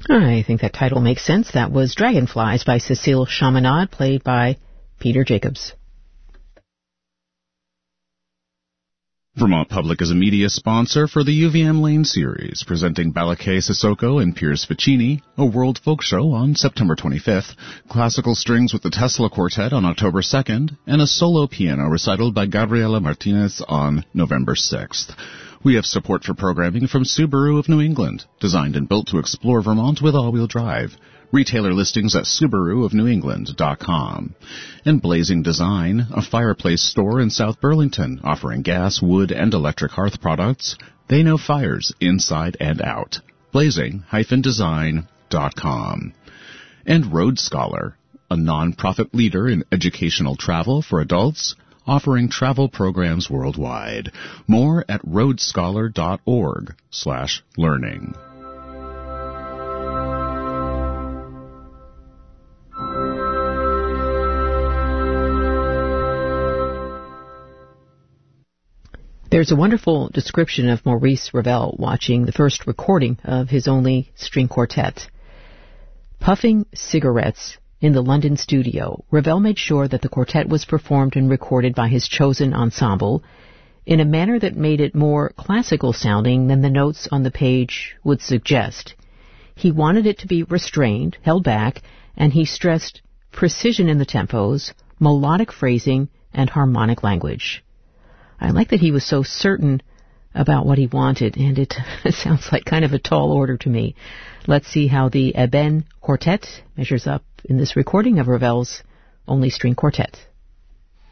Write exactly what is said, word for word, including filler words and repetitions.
I think that title makes sense. That was Dragonflies by Cecile Chaminade, played by Peter Jacobs. Vermont Public is a media sponsor for the U V M Lane series, presenting Balakay Sissoko and Piers Ficini, a world folk show on September twenty-fifth, classical strings with the Tesla Quartet on October second, and a solo piano recital by Gabriela Martinez on November sixth. We have support for programming from Subaru of New England, designed and built to explore Vermont with all-wheel drive. Retailer listings at Subaru of New England dot com. And Blazing Design, a fireplace store in South Burlington, offering gas, wood, and electric hearth products. They know fires inside and out. Blazing Design dot com. And Road Scholar, a non-profit leader in educational travel for adults, offering travel programs worldwide. More at roadscholar dot org slash learning. There's a wonderful description of Maurice Ravel watching the first recording of his only string quartet. Puffing cigarettes in the London studio, Ravel made sure that the quartet was performed and recorded by his chosen ensemble in a manner that made it more classical sounding than the notes on the page would suggest. He wanted it to be restrained, held back, and he stressed precision in the tempos, melodic phrasing, and harmonic language. I like that he was so certain about what he wanted, and it sounds like kind of a tall order to me. Let's see how the Eben Quartet measures up in this recording of Ravel's only string quartet.